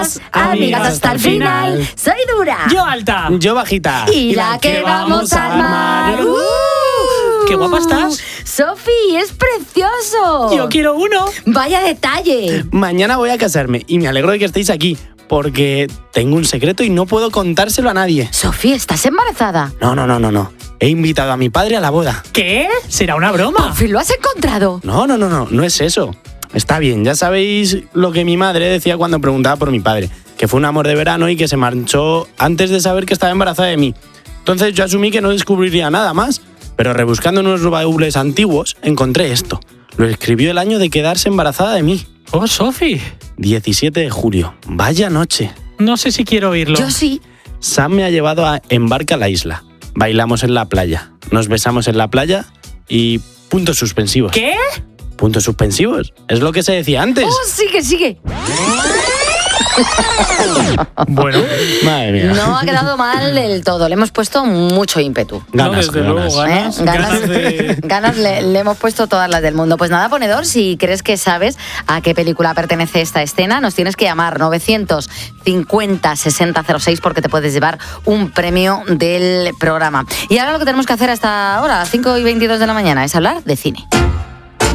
Amigas hasta el final. Soy dura. Yo alta. Yo bajita. Y la que vamos a armar. ¡Qué guapa estás! Sofi, es precioso. Yo quiero uno. Vaya detalle. Mañana voy a casarme y me alegro de que estéis aquí, porque tengo un secreto y no puedo contárselo a nadie. Sofi, ¿estás embarazada? No. He invitado a mi padre a la boda. ¿Qué? ¿Será una broma? Por fin lo has encontrado. No es eso. Está bien, ya sabéis lo que mi madre decía cuando preguntaba por mi padre, que fue un amor de verano y que se marchó antes de saber que estaba embarazada de mí. Entonces yo asumí que no descubriría nada más, pero rebuscando en unos baúles antiguos encontré esto. Lo escribió el año de quedarse embarazada de mí. Oh, Sofi. 17 de julio. Vaya noche. No sé si quiero oírlo. Yo sí. Sam me ha llevado en barca a la isla. Bailamos en la playa. Nos besamos en la playa y puntos suspensivos. ¿Qué? ¿Puntos suspensivos? Es lo que se decía antes. Oh, sigue. Bueno. Madre mía. No ha quedado mal del todo. Le hemos puesto mucho ímpetu. Ganas, no, desde luego, ganas. Ganas le hemos puesto todas las del mundo. Pues nada, ponedor, si crees que sabes a qué película pertenece esta escena, nos tienes que llamar 950-6006 porque te puedes llevar un premio del programa. Y ahora lo que tenemos que hacer hasta ahora, 5:22 de la mañana, es hablar de cine.